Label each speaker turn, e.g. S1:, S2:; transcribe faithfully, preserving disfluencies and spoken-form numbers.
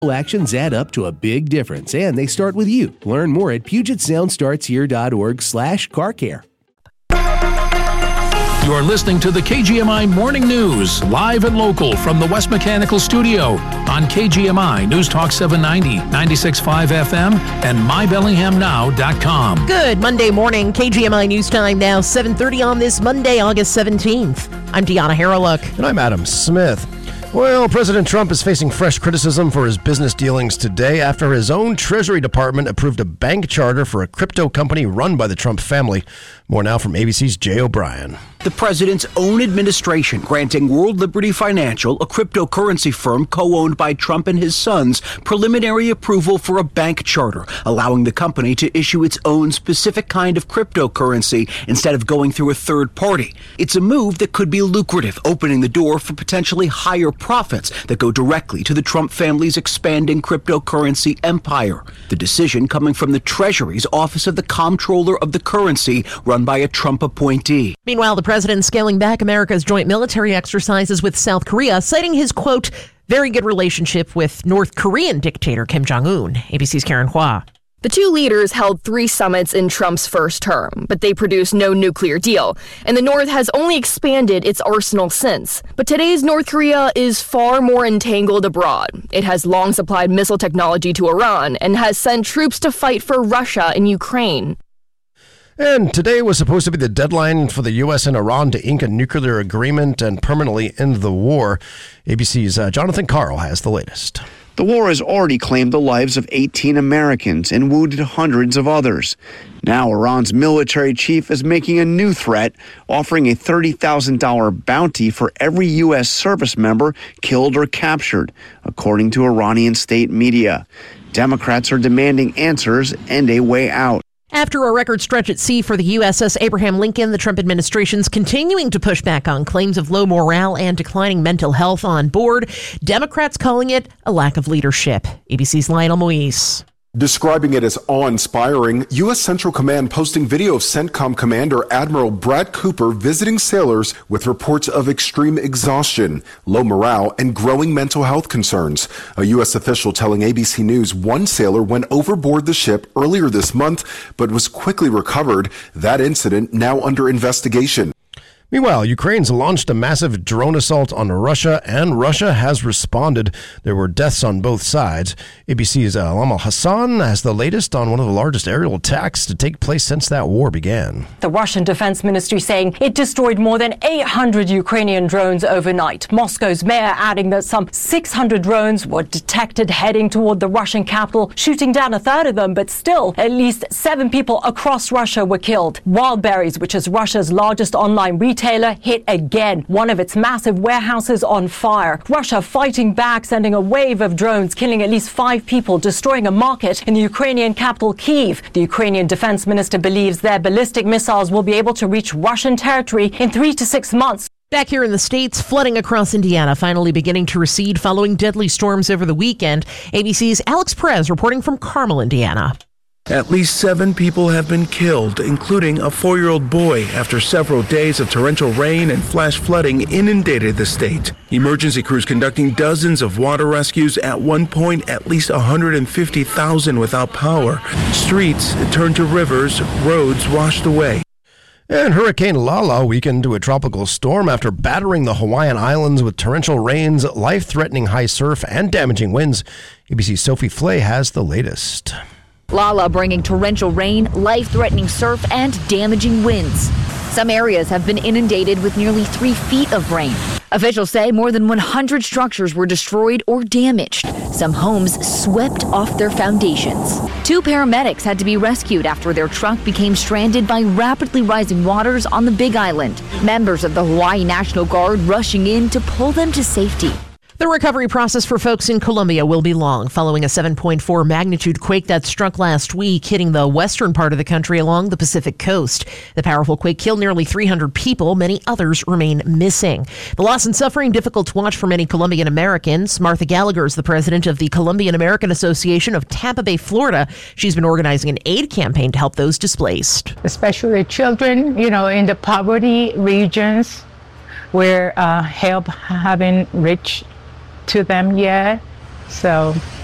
S1: Actions add up to a big difference, and they start with you. Learn more at Puget Sound Starts Here dot org slash car care.
S2: You're listening to the K G M I Morning News, live and local from the West Mechanical Studio on K G M I News Talk seven ninety, ninety-six point five F M, and my bellingham now dot com.
S3: Good Monday morning. K G M I News Time now, seven thirty on this Monday, August seventeenth. I'm Deanna Harreluk.
S4: And I'm Adam Smith. Well, President Trump is facing fresh criticism for his business dealings today after his own Treasury Department approved a bank charter for a crypto company run by the Trump family. More now from A B C's Jay O'Brien.
S5: The president's own administration granting World Liberty Financial, a cryptocurrency firm co-owned by Trump and his sons, preliminary approval for a bank charter, allowing the company to issue its own specific kind of cryptocurrency instead of going through a third party. It's a move that could be lucrative, opening the door for potentially higher profits that go directly to the Trump family's expanding cryptocurrency empire. The decision coming from the Treasury's Office of the Comptroller of the Currency, run by a Trump appointee.
S3: Meanwhile, the president scaling back America's joint military exercises with South Korea, citing his, quote, very good relationship with North Korean dictator Kim Jong-un. A B C's Karen Hua.
S6: The two leaders held three summits in Trump's first term, but they produced no nuclear deal. And the North has only expanded its arsenal since. But today's North Korea is far more entangled abroad. It has long supplied missile technology to Iran and has sent troops to fight for Russia in Ukraine.
S4: And today was supposed to be the deadline for the U S and Iran to ink a nuclear agreement and permanently end the war. A B C's uh, Jonathan Carl has the latest.
S7: The war has already claimed the lives of eighteen Americans and wounded hundreds of others. Now Iran's military chief is making a new threat, offering a thirty thousand dollars bounty for every U S service member killed or captured, according to Iranian state media. Democrats are demanding answers and a way out.
S3: After a record stretch at sea for the U S S Abraham Lincoln, the Trump administration's continuing to push back on claims of low morale and declining mental health on board. Democrats calling it a lack of leadership. A B C's Lionel Moise.
S8: Describing it as awe-inspiring, U S Central Command posting video of CENTCOM Commander Admiral Brad Cooper visiting sailors with reports of extreme exhaustion, low morale, and growing mental health concerns. A U S official telling A B C News one sailor went overboard the ship earlier this month, but was quickly recovered. That incident now under investigation.
S4: Meanwhile, Ukraine's launched a massive drone assault on Russia, and Russia has responded. There were deaths on both sides. A B C's uh, Lama Hassan has the latest on one of the largest aerial attacks to take place since that war began.
S9: The Russian Defense Ministry saying it destroyed more than eight hundred Ukrainian drones overnight. Moscow's mayor adding that some six hundred drones were detected heading toward the Russian capital, shooting down a third of them, but still at least seven people across Russia were killed. Wildberries, which is Russia's largest online retailer, Retailer hit again, one of its massive warehouses on fire. Russia fighting back, sending a wave of drones, killing at least five people, destroying a market in the Ukrainian capital, Kyiv. The Ukrainian defense minister believes their ballistic missiles will be able to reach Russian territory in three to six months.
S3: Back here in the States, flooding across Indiana finally beginning to recede following deadly storms over the weekend. A B C's Alex Perez reporting from Carmel, Indiana.
S10: At least seven people have been killed, including a four-year-old boy, after several days of torrential rain and flash flooding inundated the state. Emergency crews conducting dozens of water rescues. At one point, at least one hundred fifty thousand without power. Streets turned to rivers, roads washed away.
S4: And Hurricane Lala weakened to a tropical storm after battering the Hawaiian Islands with torrential rains, life-threatening high surf, and damaging winds. A B C's Sophie Flay has the latest.
S11: Lala bringing torrential rain, life-threatening surf, and damaging winds. Some areas have been inundated with nearly three feet of rain. Officials say more than one hundred structures were destroyed or damaged. Some homes swept off their foundations. Two paramedics had to be rescued after their truck became stranded by rapidly rising waters on the Big Island. Members of the Hawaii National Guard rushing in to pull them to safety.
S3: The recovery process for folks in Colombia will be long, following a seven point four magnitude quake that struck last week, hitting the western part of the country along the Pacific coast. The powerful quake killed nearly three hundred people. Many others remain missing. The loss and suffering difficult to watch for many Colombian Americans. Martha Gallagher is the president of the Colombian American Association of Tampa Bay, Florida. She's been organizing an aid campaign to help those displaced.
S12: Especially children, you know, in the poverty regions where uh, help haven't reached to them yet. So